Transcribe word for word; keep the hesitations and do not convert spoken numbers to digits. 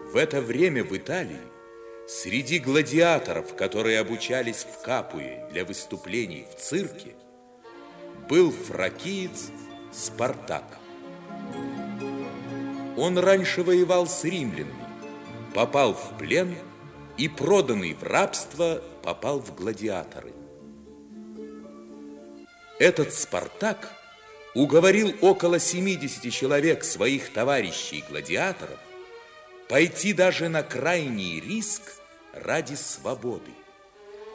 В это время в Италии среди гладиаторов, которые обучались в Капуе для выступлений в цирке, был фракиец Спартак. Он раньше воевал с римлянами, попал в плен и, проданный в рабство, попал в гладиаторы. Этот Спартак уговорил около семидесяти человек своих товарищей-гладиаторов пойти даже на крайний риск ради свободы.